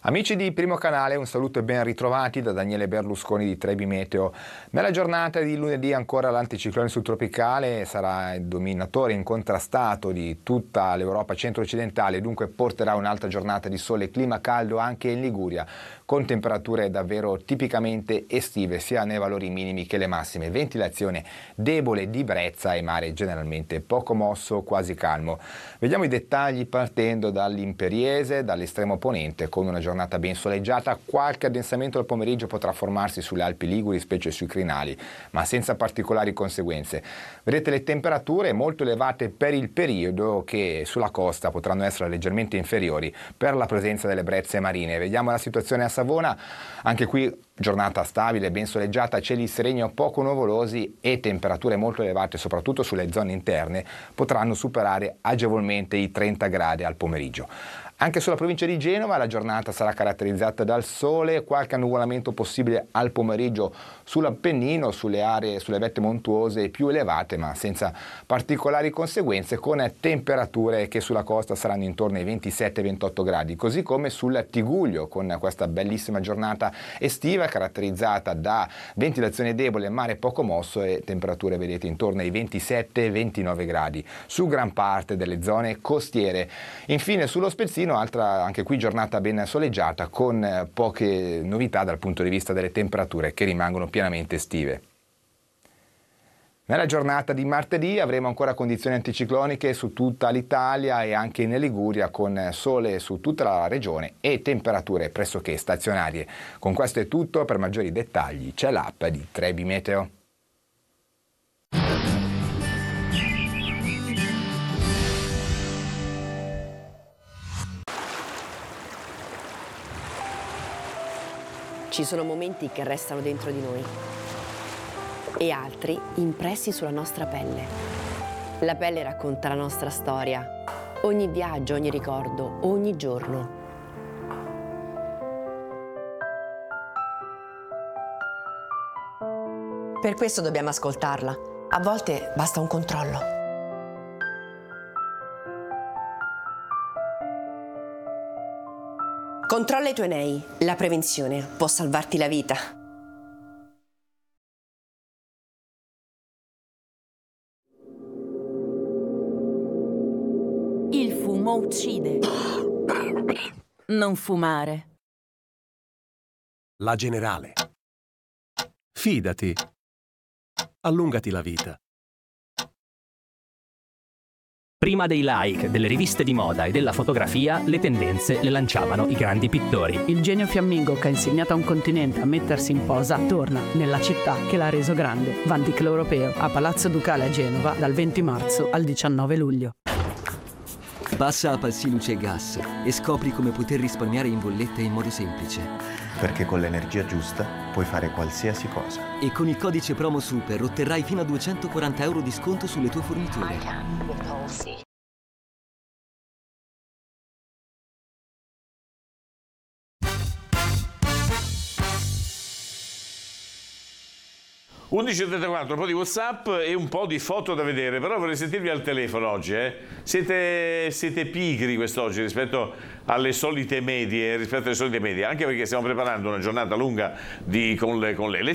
Amici di Primo Canale, un saluto e ben ritrovati da Daniele Berlusconi di Trebi Meteo. Nella giornata di lunedì ancora l'anticiclone subtropicale sarà il dominatore incontrastato di tutta l'Europa centro-occidentale, dunque porterà un'altra giornata di sole e clima caldo anche in Liguria, con temperature davvero tipicamente estive sia nei valori minimi che le massime. Ventilazione debole di brezza e mare generalmente poco mosso, quasi calmo. Vediamo i dettagli partendo dall'Imperiese, dall'estremo ponente, con una giornata ben soleggiata. Qualche addensamento al pomeriggio potrà formarsi sulle Alpi Liguri, specie sui crinali, ma senza particolari conseguenze. Vedete le temperature molto elevate per il periodo, che sulla costa potranno essere leggermente inferiori per la presenza delle brezze marine. Vediamo la situazione a Savona, anche qui giornata stabile, ben soleggiata, cieli sereni o poco nuvolosi e temperature molto elevate soprattutto sulle zone interne, potranno superare agevolmente i 30 gradi al pomeriggio. Anche sulla provincia di Genova la giornata sarà caratterizzata dal sole, qualche annuvolamento possibile al pomeriggio sull'Appennino, sulle vette montuose più elevate, ma senza particolari conseguenze, con temperature che sulla costa saranno intorno ai 27-28 gradi, così come sul Tigullio, con questa bellissima giornata estiva caratterizzata da ventilazione debole, mare poco mosso e temperature, vedete, intorno ai 27-29 gradi su gran parte delle zone costiere. Infine sullo Spezzino, anche qui giornata ben soleggiata con poche novità dal punto di vista delle temperature che rimangono pienamente estive. Nella giornata di martedì avremo ancora condizioni anticicloniche su tutta l'Italia e anche in Liguria, con sole su tutta la regione e temperature pressoché stazionarie. Con questo è tutto, per maggiori dettagli c'è l'app di Trebi Meteo. Ci sono momenti che restano dentro di noi e altri impressi sulla nostra pelle. La pelle racconta la nostra storia, ogni viaggio, ogni ricordo, ogni giorno. Per questo dobbiamo ascoltarla. A volte basta un controllo. Controlla i tuoi nei. La prevenzione può salvarti la vita. Il fumo uccide. Non fumare. La Generale. Fidati. Allungati la vita. Prima dei like, delle riviste di moda e della fotografia, le tendenze le lanciavano i grandi pittori. Il genio fiammingo che ha insegnato a un continente a mettersi in posa torna nella città che l'ha reso grande. Van Dyck l'Europeo, a Palazzo Ducale a Genova, dal 20 marzo al 19 luglio. Passa a Palsi Luce e Gas e scopri come poter risparmiare in bolletta in modo semplice. Perché con l'energia giusta puoi fare qualsiasi cosa. E con il codice promo SUPER otterrai fino a 240 euro di sconto sulle tue forniture. 11.34, un po' di WhatsApp e un po' di foto da vedere, però vorrei sentirvi al telefono oggi, Siete pigri quest'oggi rispetto alle solite medie, anche perché stiamo preparando una giornata lunga con le elezioni.